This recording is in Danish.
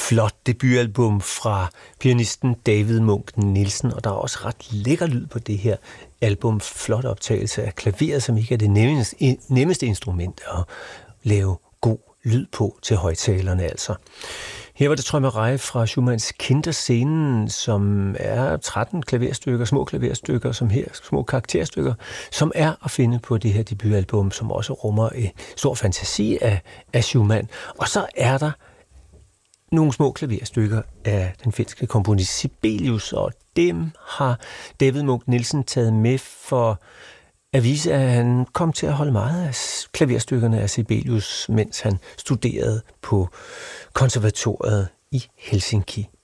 flot debutalbum fra pianisten David Munch Nielsen, og der er også ret lækker lyd på det her album. Flot optagelse af klaveret, som ikke er det nemmeste instrument at lave god lyd på til højtalerne altså. Her var det Träumerei fra Schumanns Kinderscenen, som er 13 klaverstykker, små klaverstykker, som her, små karakterstykker, som er at finde på det her debutalbum, som også rummer en stor fantasi af Schumann. Og så er der nogle små klaverstykker af den finske komponist Sibelius, og dem har David Munch Nielsen taget med for at vise, at han kom til at holde meget af klaverstykkerne af Sibelius, mens han studerede på konservatoriet i Helsinki.